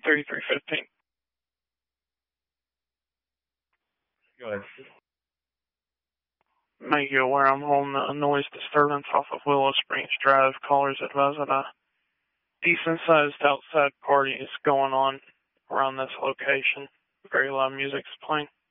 3315. Go ahead. Make you aware I'm holding a noise disturbance off of Willow Springs Drive. Callers advise that a decent-sized outside party is going on around this location. Very loud music's playing.